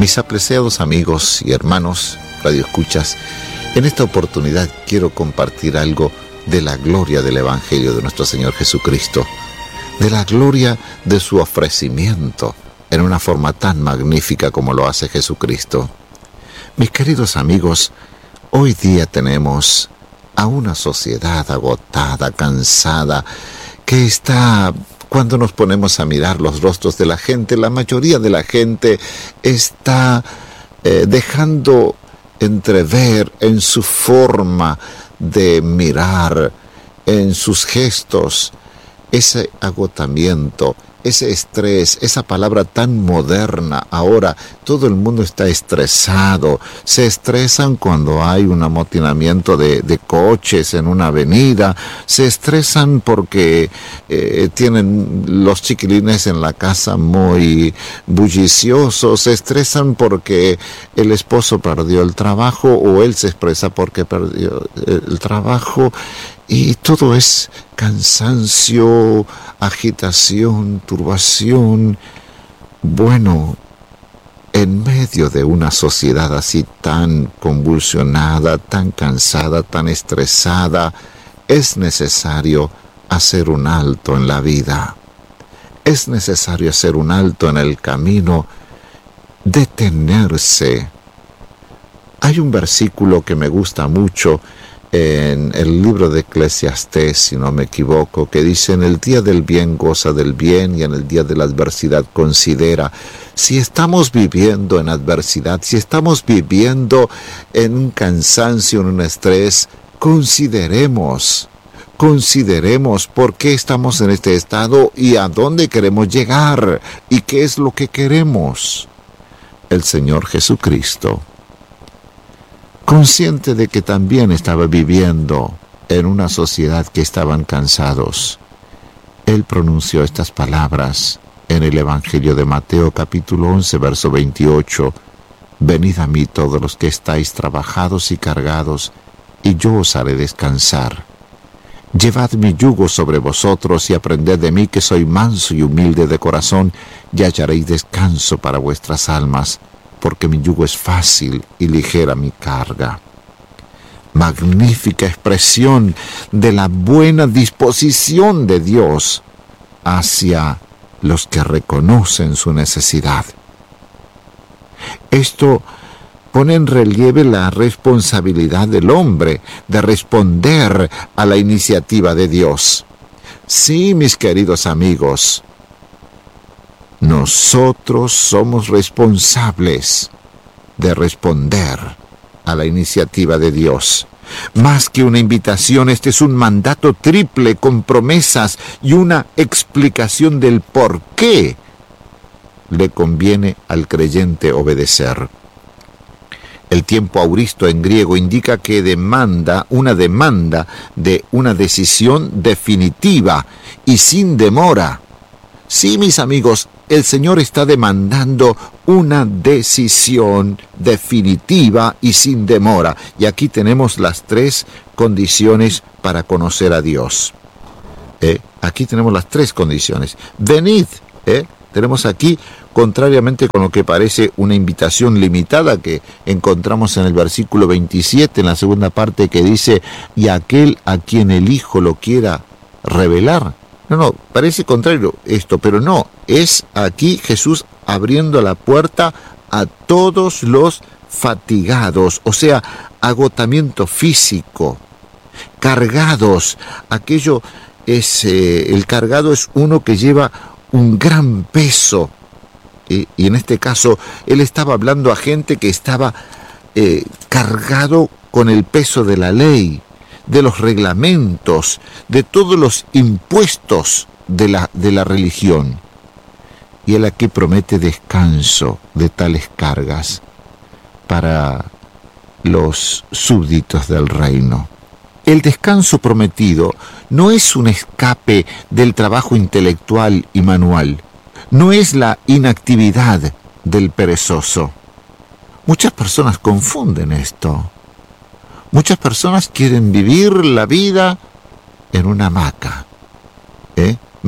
Mis apreciados amigos y hermanos radioescuchas, en esta oportunidad quiero compartir algo de la gloria del Evangelio de nuestro Señor Jesucristo, de la gloria de su ofrecimiento en una forma tan magnífica como lo hace Jesucristo. Mis queridos amigos, hoy día tenemos a una sociedad agotada, cansada, que está, cuando nos ponemos a mirar los rostros de la gente, la mayoría de la gente está dejando entrever en su forma de mirar, en sus gestos, ese agotamiento, ese estrés, esa palabra tan moderna. Ahora todo el mundo está estresado, se estresan cuando hay un amotinamiento de coches en una avenida, se estresan porque tienen los chiquilines en la casa muy bulliciosos, se estresan porque el esposo perdió el trabajo o él se expresa porque perdió el trabajo. Y todo es cansancio, agitación, turbación. Bueno, en medio de una sociedad así tan convulsionada, tan cansada, tan estresada, es necesario hacer un alto en la vida. Es necesario hacer un alto en el camino, detenerse. Hay un versículo que me gusta mucho en el libro de Eclesiastés, si no me equivoco, que dice: en el día del bien goza del bien y en el día de la adversidad considera. Si estamos viviendo en adversidad, si estamos viviendo en un cansancio, en un estrés, consideremos por qué estamos en este estado y a dónde queremos llegar y qué es lo que queremos. El Señor Jesucristo, consciente de que también estaba viviendo en una sociedad que estaban cansados, Él pronunció estas palabras en el Evangelio de Mateo capítulo 11, verso 28. Venid a mí todos los que estáis trabajados y cargados, y yo os haré descansar. Llevad mi yugo sobre vosotros y aprended de mí, que soy manso y humilde de corazón, y hallaréis descanso para vuestras almas, porque mi yugo es fácil y ligera mi carga. Magnífica expresión de la buena disposición de Dios hacia los que reconocen su necesidad. Esto pone en relieve la responsabilidad del hombre de responder a la iniciativa de Dios. Sí, mis queridos amigos, nosotros somos responsables de responder a la iniciativa de Dios. Más que una invitación, este es un mandato triple con promesas y una explicación del por qué le conviene al creyente obedecer. El tiempo auristo en griego indica que demanda de una decisión definitiva y sin demora. Sí, mis amigos, el Señor está demandando una decisión definitiva y sin demora. Y aquí tenemos las tres condiciones para conocer a Dios. Aquí tenemos las tres condiciones. Venid, tenemos aquí, contrariamente con lo que parece una invitación limitada que encontramos en el versículo 27, en la segunda parte, que dice: y aquel a quien el Hijo lo quiera revelar. No, parece contrario esto, pero no, es aquí Jesús abriendo la puerta a todos los fatigados, o sea, agotamiento físico, cargados. Aquello es, el cargado es uno que lleva un gran peso, y en este caso Él estaba hablando a gente que estaba cargado con el peso de la ley, de los reglamentos, de todos los impuestos de la religión. Y Él aquí promete descanso de tales cargas para los súbditos del reino. El descanso prometido no es un escape del trabajo intelectual y manual, no es la inactividad del perezoso. Muchas personas confunden esto. Muchas personas quieren vivir la vida en una hamaca,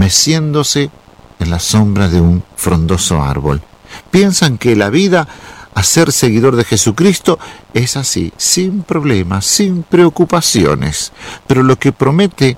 meciéndose en la sombra de un frondoso árbol. Piensan que la vida a ser seguidor de Jesucristo es así, sin problemas, sin preocupaciones. Pero lo que promete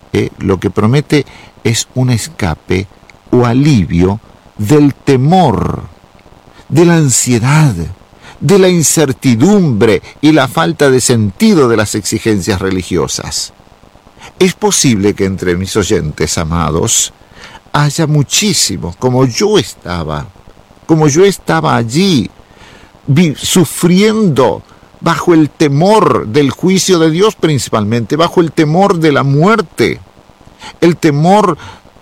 es un escape o alivio del temor, de la ansiedad, de la incertidumbre y la falta de sentido de las exigencias religiosas. Es posible que entre mis oyentes amados haya muchísimos, como yo estaba allí, sufriendo bajo el temor del juicio de Dios principalmente, bajo el temor de la muerte, el temor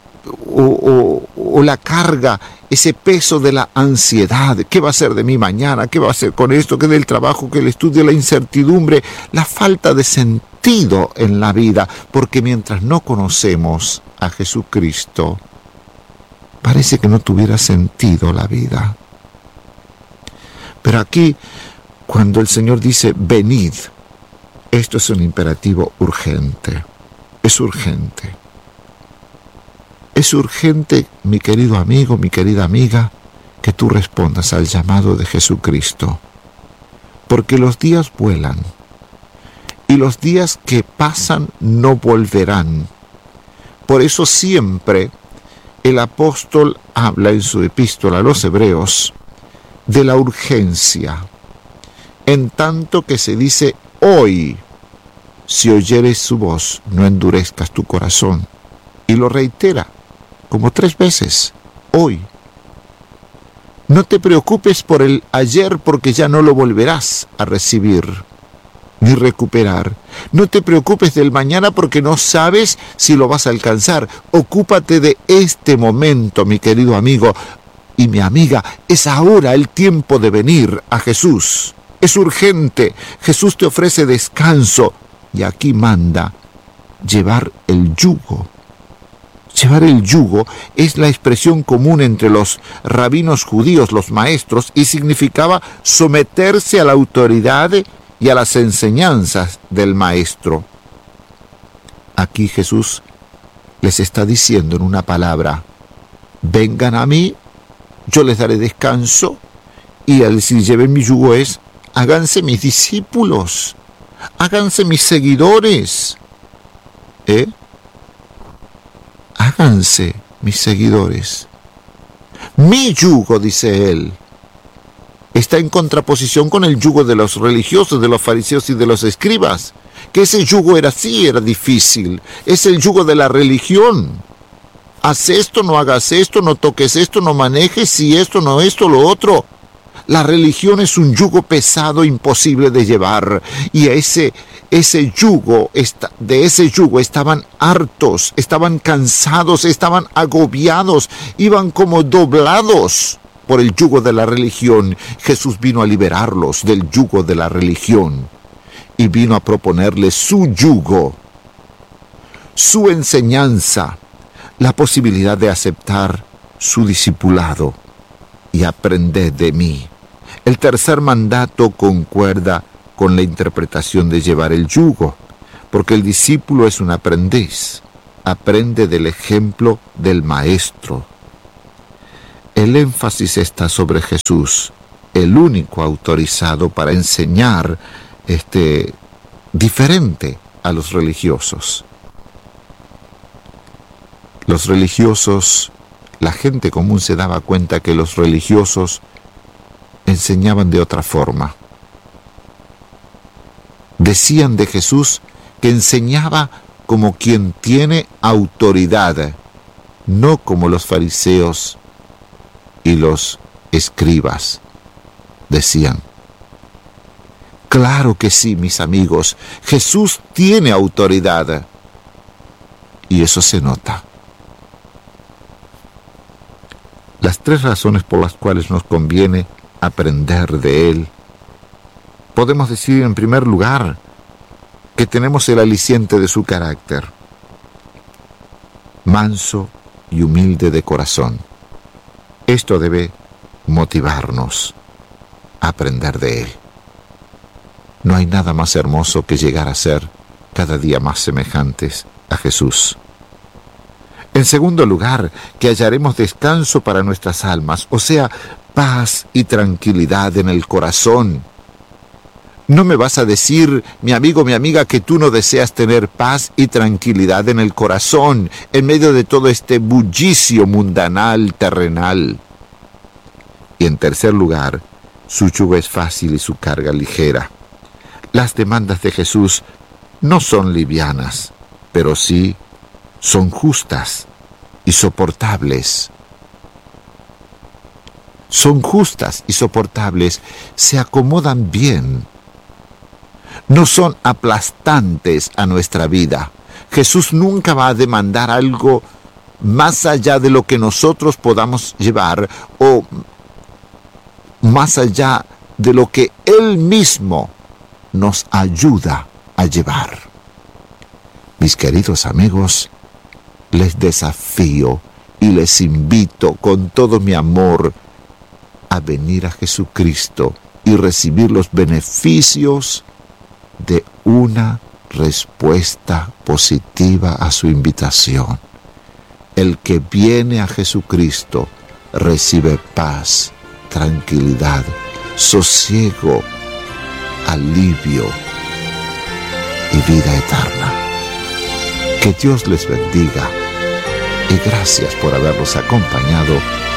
o la carga, ese peso de la ansiedad. ¿Qué va a ser de mí mañana? ¿Qué va a hacer con esto? ¿Qué del trabajo? ¿Qué del estudio? La incertidumbre, la falta de sentido en la vida, porque mientras no conocemos a Jesucristo, parece que no tuviera sentido la vida. Pero aquí, cuando el Señor dice, venid, esto es un imperativo urgente. Es urgente. Es urgente, mi querido amigo, mi querida amiga, que tú respondas al llamado de Jesucristo. Porque los días vuelan y los días que pasan no volverán. Por eso siempre el apóstol habla en su epístola a los Hebreos de la urgencia, en tanto que se dice hoy, si oyeres su voz, no endurezcas tu corazón. Y lo reitera como 3 veces, hoy. No te preocupes por el ayer, porque ya no lo volverás a recibir ni recuperar. No te preocupes del mañana, porque no sabes si lo vas a alcanzar. Ocúpate de este momento, mi querido amigo y mi amiga. Es ahora el tiempo de venir a Jesús. Es urgente. Jesús te ofrece descanso y aquí manda llevar el yugo. Llevar el yugo es la expresión común entre los rabinos judíos, los maestros, y significaba someterse a la autoridad y a las enseñanzas del maestro. Aquí Jesús les está diciendo en una palabra, vengan a mí, yo les daré descanso, y al decir lleven mi yugo es, háganse mis discípulos, háganse mis seguidores, háganse mis seguidores. Mi yugo, dice él, está en contraposición con el yugo de los religiosos, de los fariseos y de los escribas, que ese yugo era así, era difícil. Es el yugo de la religión. Haz esto, no hagas esto, no toques esto, no manejes, si esto, no esto, lo otro. La religión es un yugo pesado, imposible de llevar, y de ese yugo estaban hartos, estaban cansados, estaban agobiados, iban como doblados por el yugo de la religión. Jesús vino a liberarlos del yugo de la religión y vino a proponerles su yugo, su enseñanza, la posibilidad de aceptar su discipulado y aprender de mí. El tercer mandato concuerda con la interpretación de llevar el yugo, porque el discípulo es un aprendiz, aprende del ejemplo del maestro. El énfasis está sobre Jesús, el único autorizado para enseñar diferente a los religiosos. Los religiosos, la gente común se daba cuenta que los religiosos enseñaban de otra forma. Decían de Jesús que enseñaba como quien tiene autoridad, no como los fariseos y los escribas decían. Claro que sí, mis amigos, Jesús tiene autoridad y eso se nota. Las 3 razones por las cuales nos conviene aprender de Él. Podemos decir en primer lugar que tenemos el aliciente de su carácter, manso y humilde de corazón. Esto debe motivarnos a aprender de Él. No hay nada más hermoso que llegar a ser cada día más semejantes a Jesús. En segundo lugar, que hallaremos descanso para nuestras almas, o sea, paz y tranquilidad en el corazón. No me vas a decir, mi amigo, mi amiga, que tú no deseas tener paz y tranquilidad en el corazón, en medio de todo este bullicio mundanal, terrenal. Y en tercer lugar, su yugo es fácil y su carga ligera. Las demandas de Jesús no son livianas, pero sí son justas y soportables. Son justas y soportables, se acomodan bien. No son aplastantes a nuestra vida. Jesús nunca va a demandar algo más allá de lo que nosotros podamos llevar o más allá de lo que Él mismo nos ayuda a llevar. Mis queridos amigos, les desafío y les invito con todo mi amor a venir a Jesucristo y recibir los beneficios de una respuesta positiva a su invitación. El que viene a Jesucristo recibe paz, tranquilidad, sosiego, alivio y vida eterna. Que Dios les bendiga y gracias por habernos acompañado